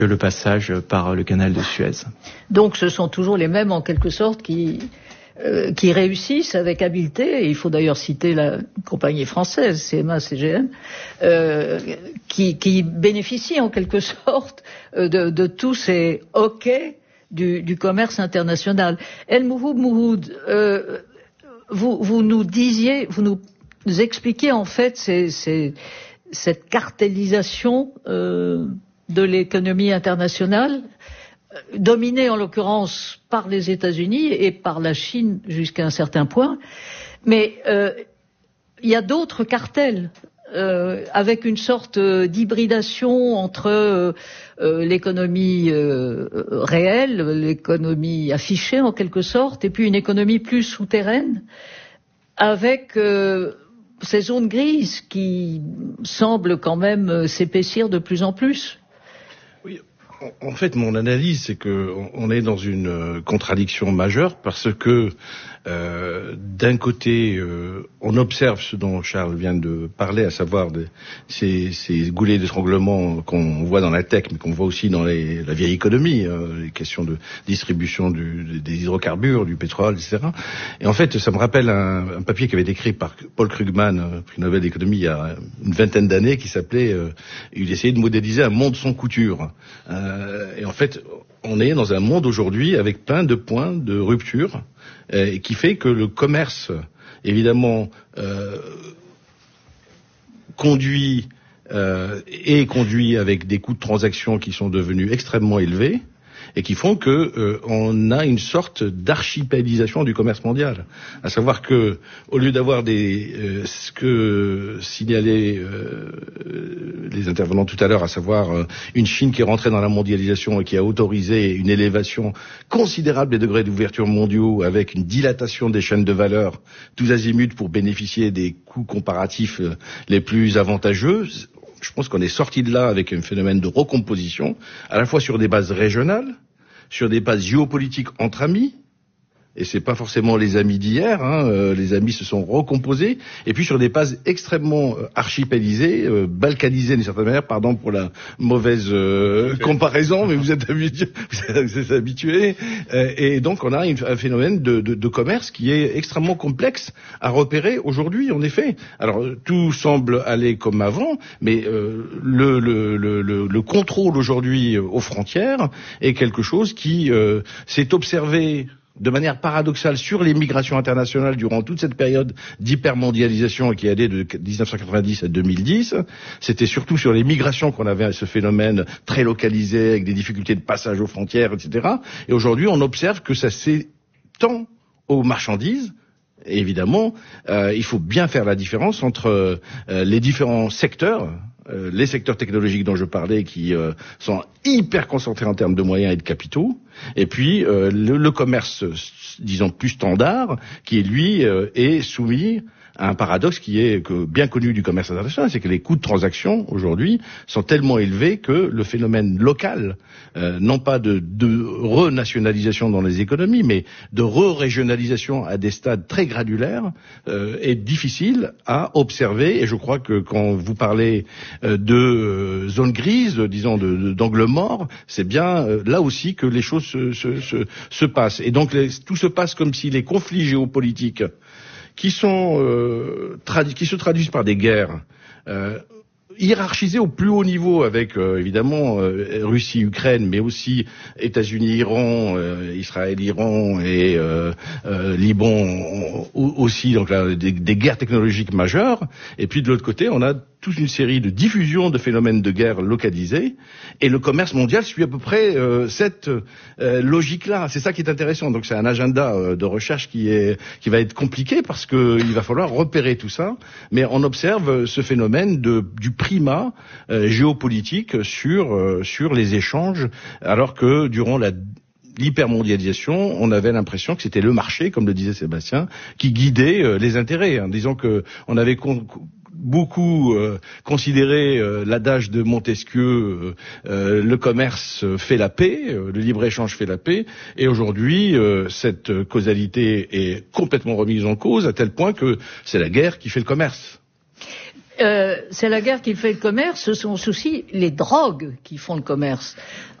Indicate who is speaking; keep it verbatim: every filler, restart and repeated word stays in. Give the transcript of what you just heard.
Speaker 1: que le passage par le canal de Suez.
Speaker 2: Donc ce sont toujours les mêmes en quelque sorte qui... Euh, qui réussissent avec habileté, et il faut d'ailleurs citer la compagnie française, C M A C G M, euh, qui, qui bénéficie en quelque sorte euh, de, de tous ces hoquets du, du commerce international. El Mouhoub Mouhoud, euh, vous, vous nous disiez, vous nous expliquez en fait ces, ces, cette cartellisation euh, de l'économie internationale, dominé en l'occurrence par les États-Unis et par la Chine jusqu'à un certain point, mais euh, il y a d'autres cartels euh, avec une sorte d'hybridation entre euh, euh, l'économie euh, réelle, l'économie affichée en quelque sorte, et puis une économie plus souterraine avec euh, ces zones grises qui semblent quand même s'épaissir de plus en plus.
Speaker 3: En fait, mon analyse, c'est que on est dans une contradiction majeure parce que euh, d'un côté, euh, on observe ce dont Charles vient de parler, à savoir de, ces, ces goulets d'étranglement qu'on voit dans la tech, mais qu'on voit aussi dans les, la vieille économie, euh, les questions de distribution du, des hydrocarbures, du pétrole, et cetera. Et en fait, ça me rappelle un, un papier qui avait été écrit par Paul Krugman, prix Nobel d'économie, il y a une vingtaine d'années, qui s'appelait, euh, il essayait de modéliser un monde sans couture. Euh, et en fait, on est dans un monde aujourd'hui avec plein de points de rupture, euh, qui fait que le commerce, évidemment, euh, conduit euh, et conduit avec des coûts de transaction qui sont devenus extrêmement élevés, et qui font que euh, on a une sorte d'archipélisation du commerce mondial. À savoir que, au lieu d'avoir des euh, ce que signalaient euh, les intervenants tout à l'heure, à savoir euh, une Chine qui est rentrée dans la mondialisation et qui a autorisé une élévation considérable des degrés d'ouverture mondiaux, avec une dilatation des chaînes de valeur tous azimuts pour bénéficier des coûts comparatifs euh, les plus avantageux. Je pense qu'on est sorti de là avec un phénomène de recomposition, à la fois sur des bases régionales, sur des bases géopolitiques entre amis, et c'est pas forcément les amis d'hier, hein, euh, les amis se sont recomposés, et puis sur des bases extrêmement euh, archipélisées, euh, balkanisées d'une certaine manière, pardon pour la mauvaise euh, comparaison, mais vous êtes habitués, vous êtes habitués, euh, et donc on a une, un phénomène de, de, de commerce qui est extrêmement complexe à repérer aujourd'hui, en effet. Alors tout semble aller comme avant, mais euh, le, le, le, le, le contrôle aujourd'hui aux frontières est quelque chose qui euh, s'est observé de manière paradoxale sur les migrations internationales durant toute cette période d'hypermondialisation qui allait de dix-neuf cent quatre-vingt-dix à deux mille dix. C'était surtout sur les migrations qu'on avait ce phénomène très localisé, avec des difficultés de passage aux frontières, et cetera. Et aujourd'hui, on observe que ça s'étend aux marchandises. Et évidemment, euh, il faut bien faire la différence entre euh, les différents secteurs, euh, les secteurs technologiques dont je parlais, qui euh, sont hyper concentrés en termes de moyens et de capitaux, et puis euh, le, le commerce, disons, plus standard, qui lui euh, est soumis à un paradoxe qui est que, bien connu du commerce international, c'est que les coûts de transaction aujourd'hui sont tellement élevés que le phénomène local, euh, non pas de, de renationalisation dans les économies, mais de re-régionalisation à des stades très granulaires, euh, est difficile à observer. Et je crois que quand vous parlez euh, de euh, zones grises, disons de, de, d'angles morts, c'est bien euh, là aussi que les choses se, se, se, se passent. Et donc les, tout se passe comme si les conflits géopolitiques qui sont euh, tradu- qui se traduisent par des guerres euh, hiérarchisées au plus haut niveau, avec euh, évidemment euh, Russie-Ukraine, mais aussi États-Unis-Iran, euh, Israël-Iran et euh, euh, Liban aussi, donc là, des, des guerres technologiques majeures. Et puis de l'autre côté, on a toute une série de diffusions de phénomènes de guerre localisés, et le commerce mondial suit à peu près euh, cette euh, logique-là. C'est ça qui est intéressant. Donc c'est un agenda euh, de recherche qui est qui va être compliqué, parce que il va falloir repérer tout ça. Mais on observe ce phénomène de du primat euh, géopolitique sur euh, sur les échanges, alors que durant la l'hypermondialisation, on avait l'impression que c'était le marché, comme le disait Sébastien, qui guidait euh, les intérêts. Hein. Disons que on avait con- beaucoup euh, considéré euh, l'adage de Montesquieu, euh, euh, le commerce fait la paix, euh, le libre-échange fait la paix, et aujourd'hui euh, cette causalité est complètement remise en cause, à tel point que c'est la guerre qui fait le commerce.
Speaker 2: euh, c'est la guerre qui fait le commerce, ce sont aussi les drogues qui font le commerce.